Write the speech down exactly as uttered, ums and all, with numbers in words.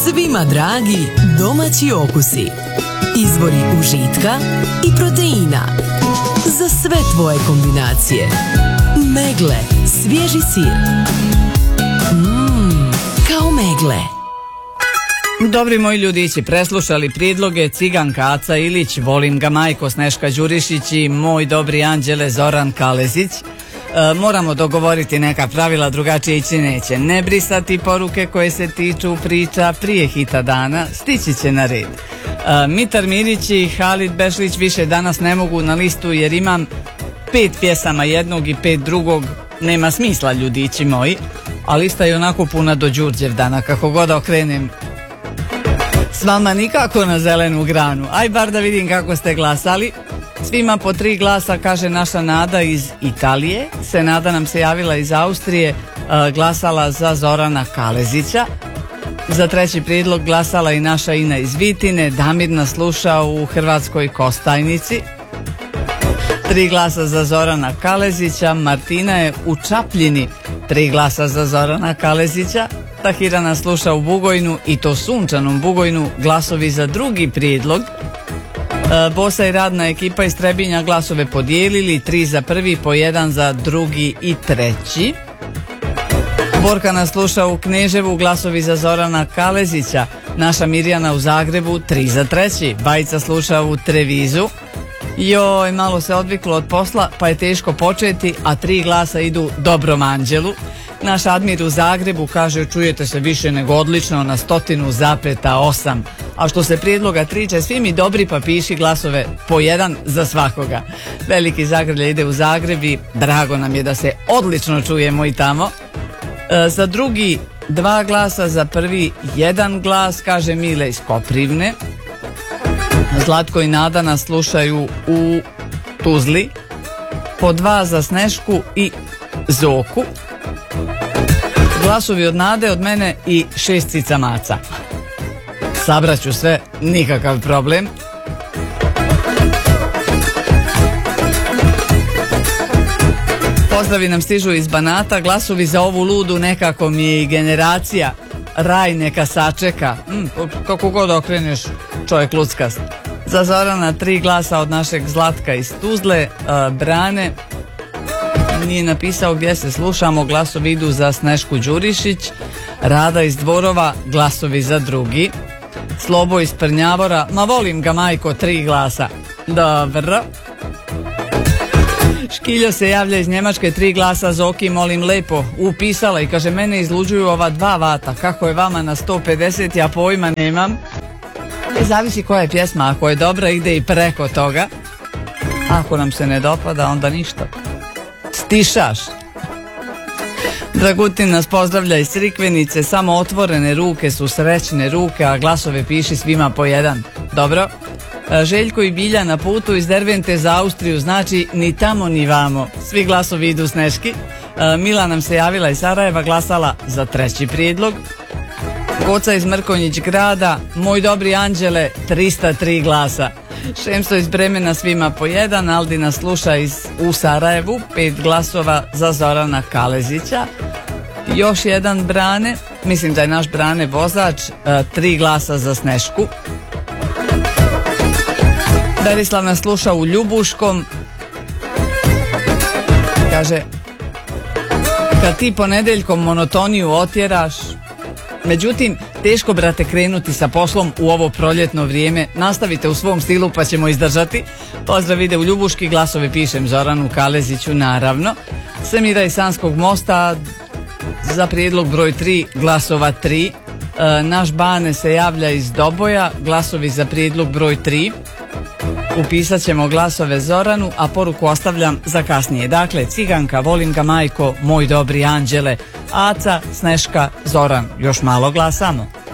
Svima dragi domaći okusi, izvori užitka i proteina. Za sve tvoje kombinacije. Megle, svježi sir. Mmm, kao Megle. Dobri moji ljudići, preslušali prijedloge Ciganka Aca Ilić, Volim ga majko Sneška Đurišić i Moj dobri anđele Zoran Kalezić. E, moramo dogovoriti neka pravila, drugačije ići neće. Ne brisati poruke koje se tiču priča prije hita dana, stići će na red. E, Mitar Mirić i Halid Bešlić više danas ne mogu na listu jer imam pet pjesama jednog i pet drugog. Nema smisla, ljudići moji, a lista je onako puna do Đurđevdana, kako god okrenem. S vama nikako na zelenu granu. Aj bar da vidim kako ste glasali. Svima po tri glasa, kaže naša Nada iz Italije. Senada nam se javila iz Austrije, glasala za Zorana Kalezića. Za treći prijedlog glasala i naša Ina iz Vitine. Damir nas sluša u Hrvatskoj Kostajnici. Tri glasa za Zorana Kalezića. Martina je u Čapljini. Tri glasa za Zorana Kalezića. Tahira nas sluša u Bugojnu, i to sunčanom Bugojnu. Glasovi za drugi prijedlog. E, Bosa i radna ekipa iz Trebinja glasove podijelili, tri za prvi, po jedan za drugi i treći. Borka nas sluša u Kneževu, glasovi za Zorana Kalezića. Naša Mirjana u Zagrebu, tri za treći. Bajica sluša u Trevizu. Joj, malo se odviklo od posla, pa je teško početi, a tri glasa idu Dobrom anđelu. Naš Admir u Zagrebu kaže, čujete se više nego odlično, na stotinu zapeta osam. A što se prijedloga triče, svi mi dobri, pa piši glasove po jedan za svakoga. Veliki Zagrlje ide u Zagreb i drago nam je da se odlično čujemo i tamo. E, za drugi dva glasa, za prvi jedan glas, kaže Mile iz Koprivne. Zlatko i Nada nas slušaju u Tuzli. Po dva za Snešku i Zoku. Glasovi od Nade, od mene i šest cica maca. Sabraću sve, nikakav problem. Pozdravi nam stižu iz Banata. Glasovi za ovu ludu nekako mi je i generacija. Raj neka sačeka. Mm, kako god okreneš, čovjek luckast. Za Zorana tri glasa od našeg Zlatka iz Tuzle. uh, Brane nije napisao gdje se slušamo, glasovi idu za Snešku Đurišić. Rada iz Dvorova, glasovi za drugi. Slobo iz Prnjavora, ma volim ga majko, tri glasa. Dobro. Škiljo se javlja iz Njemačke, tri glasa. Zoki, molim lepo, upisala i kaže, mene izluđuju ova dva vata, kako je vama na sto pedeset, ja pojma nemam. E, zavisi koja je pjesma, ako je dobra ide i preko toga. Ako nam se ne dopada, onda ništa. Stišaš. Dragutin nas pozdravlja iz Crikvenice, samo otvorene ruke su srećne ruke, a glasove piši svima po jedan. Dobro. Željko i Bilja na putu iz Dervente za Austriju, znači ni tamo ni vamo. Svi glasovi idu Sneški. Mila nam se javila iz Sarajeva, glasala za treći prijedlog. Goca iz Mrkonjić grada, Moj dobri anđele, trista tri glasa. Šemso iz Bremena svima po jedan. Aldina sluša iz, u Sarajevu, pet glasova za Zorana Kalezića. Još jedan Brane, mislim da je naš Brane vozač, tri glasa za Snešku. Berislav nas sluša u Ljubuškom. Kaže, kad ti ponedeljkom monotoniju otjeraš. Međutim, teško, brate, krenuti sa poslom u ovo proljetno vrijeme. Nastavite u svom stilu pa ćemo izdržati. Pozdrav ide u Ljubuški, glasove pišem Zoranu Kaleziću, naravno. Semira iz Sanskog mosta, za prijedlog broj tri, glasova tri. E, naš Bane se javlja iz Doboja, glasovi za prijedlog broj tri. Upisat ćemo glasove Zoranu, a poruku ostavljam za kasnije. Dakle, Ciganka, Volim ga majko, Moj dobri anđele, Aca, Sneška, Zoran. Još malo glasamo.